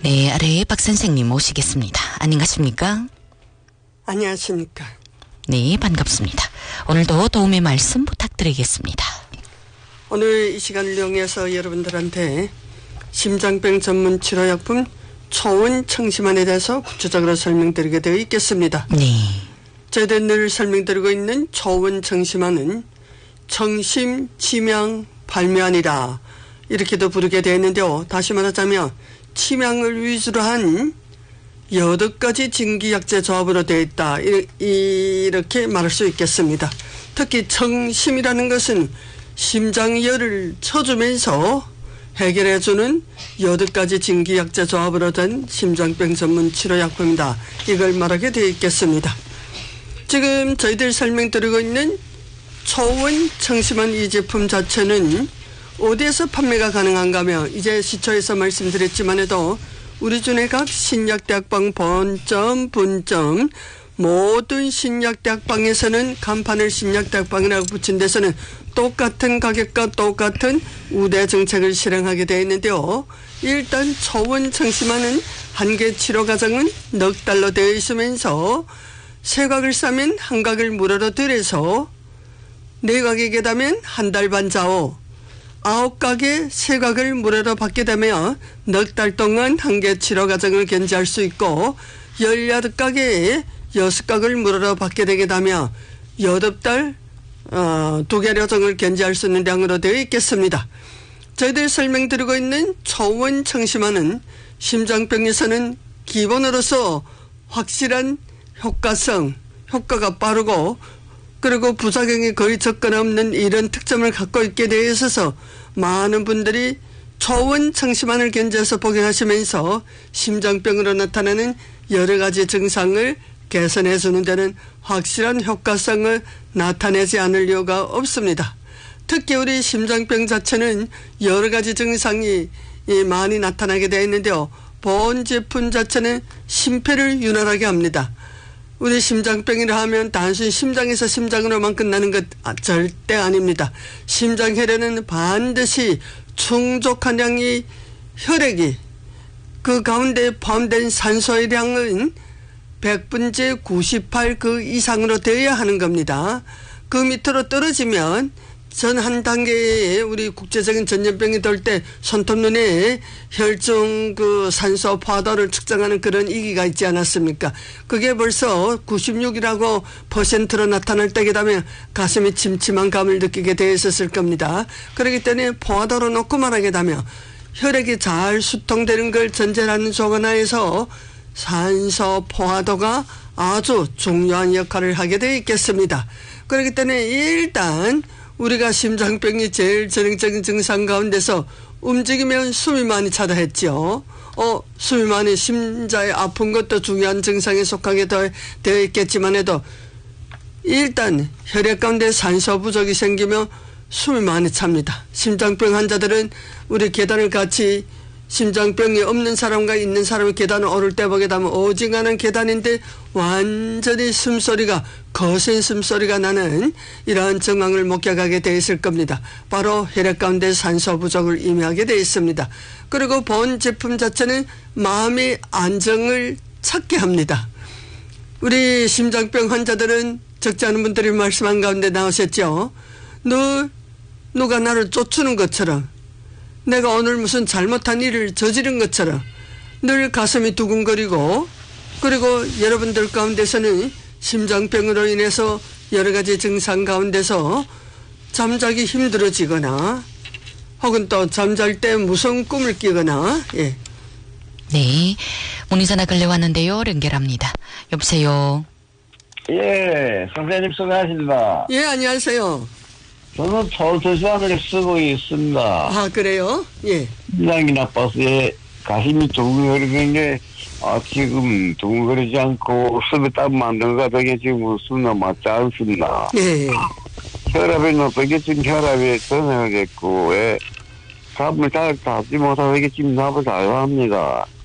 네, 아래에 박 선생님 모시겠습니다. 안녕하십니까? 안녕하십니까? 네, 반갑습니다. 오늘도 도움의 말씀 부탁드리겠습니다. 오늘 이 시간을 이용해서 여러분들한테 심장병 전문 치료약품 초원 청심환에 대해서 구체적으로 설명드리게 되어 있겠습니다. 네. 저희들 늘 설명드리고 있는 초원 청심환은 청심, 치명, 발묘환이다. 이렇게도 부르게 되어 있는데요. 다시 말하자면 치명을 위주로 한 8가지 증기약재 조합으로 되어 있다. 이렇게 말할 수 있겠습니다. 특히 청심이라는 것은 심장열을 쳐주면서 해결해주는 8가지 증기약재 조합으로 된 심장병 전문 치료약품이다. 이걸 말하게 되어 있겠습니다. 지금 저희들 설명드리고 있는 초원 청심환 이 제품 자체는 어디에서 판매가 가능한가 하면 이제 시초에서 말씀드렸지만 해도 우리 중에 각 신약대학방 본점, 분점 모든 신약대학방에서는 간판을 신약대학방이라고 붙인 데서는 똑같은 가격과 똑같은 우대 정책을 실행하게 되어 있는데요. 일단 초원 청심환은 한 개 치료 과정은 넉 달로 되어 있으면서 세 각을 싸면 한 각을 무료로 드려서 네 각이 계다면 한 달 반 좌우 9각의 세 각을 무료로 받게 되면 넉 달 동안 한 개 치료 과정을 견제할 수 있고 18각의 6각을 무료로 받게 되게 되면 8달 2개 여정을 견제할 수 있는 양으로 되어 있겠습니다. 저희들이 설명드리고 있는 초원 청심환은 심장병에서는 기본으로서 확실한 효과성, 효과가 빠르고 그리고 부작용이 거의 접근 없는 이런 특점을 갖고 있게 되어 있어서 많은 분들이 초원 청심환을 견제해서 복용하시면서 심장병으로 나타나는 여러 가지 증상을 개선해 주는 데는 확실한 효과성을 나타내지 않을 이유가 없습니다. 특히 우리 심장병 자체는 여러 가지 증상이 많이 나타나게 되어 있는데요. 본 제품 자체는 심폐를 윤활하게 합니다. 우리 심장병이라 하면 단순히 심장에서 심장으로만 끝나는 것 절대 아닙니다. 심장혈에는 반드시 충족한 양의 혈액이 그 가운데 포함된 산소의 양은 100분의 98 그 이상으로 되어야 하는 겁니다. 그 밑으로 떨어지면 전 한 단계에 우리 국제적인 전염병이 돌 때 손톱 눈에 혈중 그 산소 포화도를 측정하는 그런 이기가 있지 않았습니까? 그게 벌써 96이라고 퍼센트로 나타날 때게 되면 가슴이 침침한 감을 느끼게 되어 있었을 겁니다. 그렇기 때문에 포화도로 놓고 말하게 되면 혈액이 잘 수통되는 걸 전제하는 조건하에서 산소 포화도가 아주 중요한 역할을 하게 되어 있겠습니다. 그렇기 때문에 일단 우리가 심장병이 제일 전형적인 증상 가운데서 움직이면 숨이 많이 차다 했죠. 숨이 많이 심장이 아픈 것도 중요한 증상에 속하게 되어 있겠지만 해도 일단 혈액 가운데 산소 부족이 생기면 숨이 많이 찹니다. 심장병 환자들은 우리 계단을 같이 심장병이 없는 사람과 있는 사람이 계단을 오를 때 보게 되면 어지간한 계단인데 완전히 숨소리가 거센 숨소리가 나는 이러한 증상을 목격하게 되어 있을 겁니다. 바로 혈액 가운데 산소 부족을 의미하게 되어 있습니다. 그리고 본 제품 자체는 마음의 안정을 찾게 합니다. 우리 심장병 환자들은 적지 않은 분들이 말씀한 가운데 나오셨죠. 누가 나를 쫓는 것처럼 내가 오늘 무슨 잘못한 일을 저지른 것처럼 늘 가슴이 두근거리고 그리고 여러분들 가운데서는 심장병으로 인해서 여러 가지 증상 가운데서 잠자기 힘들어지거나 혹은 또 잠잘 때 무서운 꿈을 끼거나 예. 네. 문의전화 걸려왔는데요. 연결합니다. 여보세요. 예, 선생님 수고하십니다. 예, 안녕하세요. 저는 초원청심환을 쓰고 있습니다. 아, 그래요? 예. 심장이 나빠서 가슴이 두근거리는 게 지금 두근거리지 않고 숨이 땀 만드는 것 같은 게 지금 숨이 맞지 않습니다. 예. 혈압이 높게 지금 혈압이 전해졌고 왜 잠을 잘 자지 못하고 이게 지금 잠을 자주 합니다.